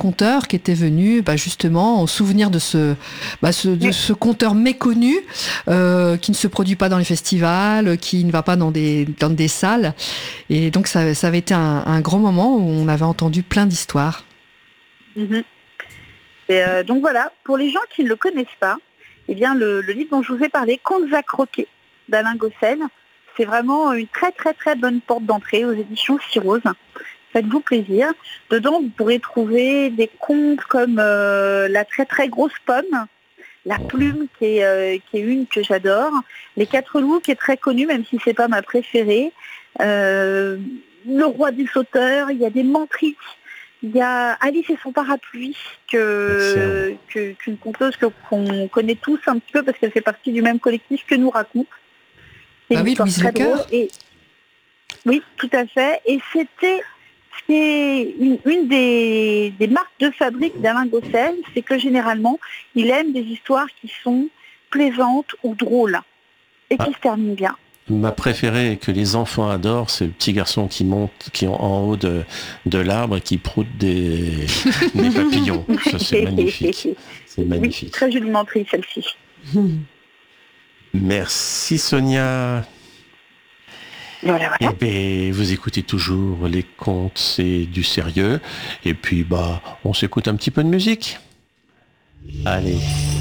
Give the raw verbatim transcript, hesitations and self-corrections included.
conteur qui était venu bah, justement au souvenir de ce, bah, ce, de ce conteur méconnu euh, qui ne se produit pas dans les festivals, qui ne va pas dans des, dans des salles. Et donc ça, ça avait été un, un grand moment où on avait entendu plein d'histoires. Mmh. Et euh, donc voilà, pour les gens qui ne le connaissent pas, eh bien le, le livre dont je vous ai parlé, Contes à croquer, d'Alain Gossel, c'est vraiment une très très très bonne porte d'entrée aux éditions Cyrose. Faites-vous plaisir. Dedans, vous pourrez trouver des contes comme euh, La très très grosse pomme, La plume, qui est, euh, qui est une que j'adore, Les quatre loups, qui est très connue, même si c'est pas ma préférée, euh, Le roi des sauteurs, il y a des mentriques, il y a Alice et son parapluie, que, que, qu'une conteuse que, qu'on connaît tous un petit peu parce qu'elle fait partie du même collectif que nous raconte. C'est ah oui, Louise Lecoeur. Et... Oui, tout à fait. Et c'était... C'est une, une des, des marques de fabrique d'Alain Gossel, c'est que généralement, il aime des histoires qui sont plaisantes ou drôles et qui ah. se terminent bien. Ma préférée que les enfants adorent, c'est le petit garçon qui monte, qui est en haut de, de l'arbre et qui proute des, des papillons. Ça, c'est magnifique. C'est magnifique. Oui, très joliment pris, celle-ci. Merci Sonia. Voilà, voilà. Et bien, vous écoutez toujours les contes, c'est du sérieux. Et puis, bah, on s'écoute un petit peu de musique. Allez.